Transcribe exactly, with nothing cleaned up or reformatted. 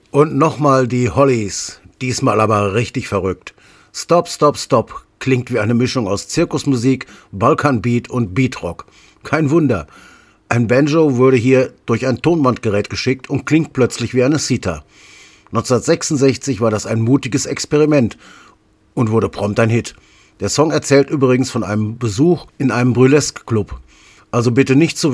Und nochmal die Hollies, diesmal aber richtig verrückt. Stop, Stop, Stop klingt wie eine Mischung aus Zirkusmusik, Balkanbeat und Beatrock. Kein Wunder. Ein Banjo wurde hier durch ein Tonbandgerät geschickt und klingt plötzlich wie eine Sitar. neunzehnhundertsechsundsechzig war das ein mutiges Experiment und wurde prompt ein Hit. Der Song erzählt übrigens von einem Besuch in einem Burlesque-Club. Also bitte nicht zu